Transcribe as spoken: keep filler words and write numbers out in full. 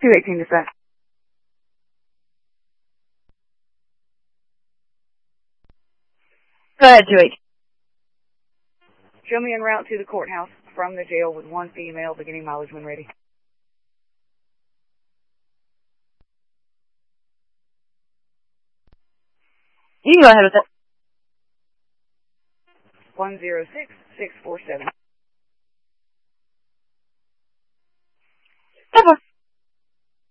two eighteen dispatch. Go ahead, two eighteen. Show me en route to the courthouse from the jail with one female, beginning mileage when ready. You can go ahead with it. one zero six six four seven.